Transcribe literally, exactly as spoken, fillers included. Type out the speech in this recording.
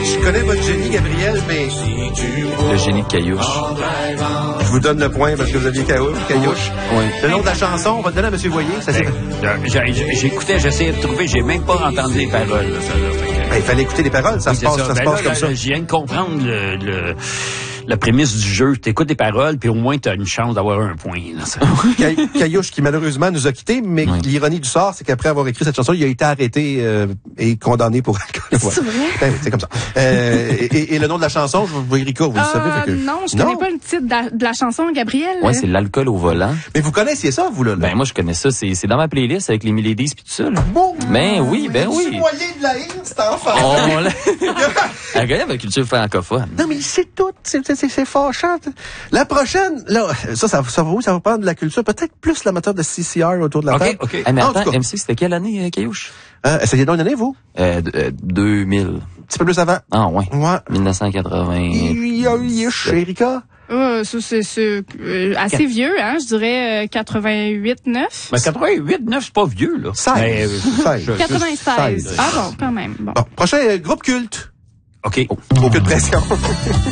Je connais votre génie, Gabriel, mais... Le génie de Caillouche. Je vous donne le point parce que vous aviez Caillouche. Caillouche. Oui. Le nom de la chanson, on va te donner à M. Voyer. Ça, c'est... J'écoutais, j'essayais de trouver, j'ai même pas entendu les paroles, là, ça, là. Fait que... Ben, il fallait écouter les paroles, ça oui, se passe, ça. ça Ben se passe là, comme là, ça. Je viens de comprendre le, le, la prémisse du jeu. T'écoutes les paroles, puis au moins t'as une chance d'avoir un point. Là, ça. Ca- Caillouche, qui malheureusement nous a quittés, mais Oui. l'ironie du sort, c'est qu'après avoir écrit cette chanson, il a été arrêté euh, et condamné pour alcool. C'est vrai? Ben oui, c'est comme ça. Euh, et, et le nom de la chanson, vous, vous Erika, vous le Euh, savez? Fait que... non, je connais pas le titre de la, de la chanson, Gabriel. Ouais, c'est l'alcool au volant. Mais vous connaissiez ça, vous, là? là? Ben, moi, je connais ça. C'est, c'est dans ma playlist avec les Miladies pis tout ça, là. Bon. Ben oui, ben Je suis oui. noyé de la haine, cet enfant. On l'a... Elle connaît la culture francophone. Non, mais c'est tout. C'est, c'est, c'est fâchant. La prochaine, là, ça, ça, ça va où? Ça va prendre de la culture. Peut-être plus l'amateur de C C R autour de la OK, table. OK. Ah, mais En attends, tout cas. M C, c'était quelle année, euh, Caillouche? Euh, essayez donc une année, vous? Euh, d- euh, deux mille. Un petit peu plus avant. Ah, ouais. Ouais. dix-neuf cent quatre-vingts. Yish, Erika? Euh, ça, c'est, c'est euh, assez vieux, hein, je dirais euh, quatre-vingt-huit neuf. Ben, quatre-vingt-huit, neuf, c'est pas vieux, là. seize. Mais, euh, seize. je- quatre-vingt-seize. seize. Ah bon, quand même. Bon. Bon, prochain euh, groupe culte. OK. Aucune pression.